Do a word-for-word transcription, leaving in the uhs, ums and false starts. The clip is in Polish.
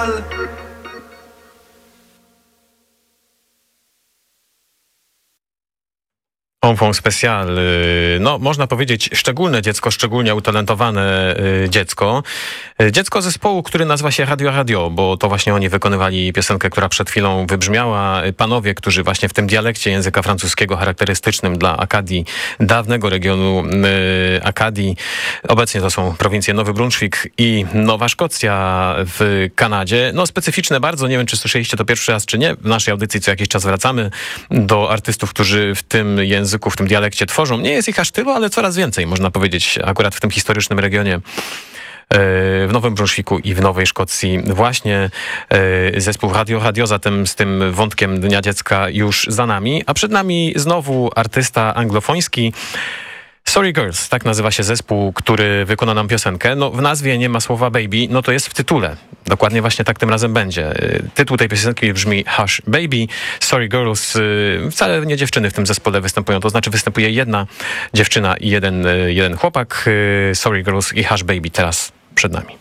Enfant spécial, no można powiedzieć szczególne dziecko, szczególnie utalentowane dziecko. Dziecko zespołu, który nazywa się Radio Radio, bo to właśnie oni wykonywali piosenkę, która przed chwilą wybrzmiała. Panowie, którzy właśnie w tym dialekcie języka francuskiego charakterystycznym dla Akadii, dawnego regionu Akadii, obecnie to są prowincje Nowy Brunswick i Nowa Szkocja w Kanadzie. No specyficzne bardzo, nie wiem czy słyszeliście to pierwszy raz czy nie. W naszej audycji co jakiś czas wracamy do artystów, którzy w tym języku w tym dialekcie tworzą. Nie jest ich aż tylu, ale coraz więcej, można powiedzieć, akurat w tym historycznym regionie w Nowym Brunswicku i w Nowej Szkocji. Właśnie zespół Radio Radio, zatem z tym wątkiem Dnia Dziecka już za nami, a przed nami znowu artysta anglofoński. Sorry Girls, tak nazywa się zespół, który wykona nam piosenkę. No w nazwie nie ma słowa baby, no to jest w tytule. Dokładnie właśnie tak tym razem będzie. Tytuł tej piosenki brzmi Hush Baby. Sorry Girls, wcale nie dziewczyny w tym zespole występują, to znaczy występuje jedna dziewczyna i jeden, jeden chłopak. Sorry Girls i Hush Baby teraz przed nami.